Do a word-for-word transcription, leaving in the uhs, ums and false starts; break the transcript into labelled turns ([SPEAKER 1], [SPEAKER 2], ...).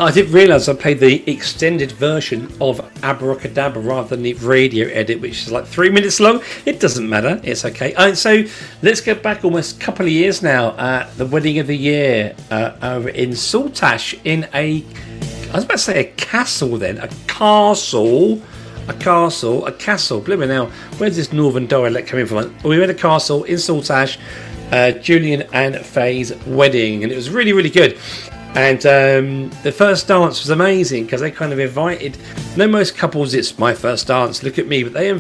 [SPEAKER 1] I didn't realise I played the extended version of Abracadabra rather than the radio edit, which is like three minutes long. It doesn't matter. It's okay. Uh, so let's go back almost a couple of years now. Uh, the wedding of the year uh, over in Saltash in a, I was about to say a castle then, a castle. A castle, a castle. Blimey now, where's this northern dialect coming from? We were at a castle in Saltash, uh, Julian and Faye's wedding, and it was really, really good. And um, the first dance was amazing because they kind of invited, no, most couples, it's my first dance, look at me, but they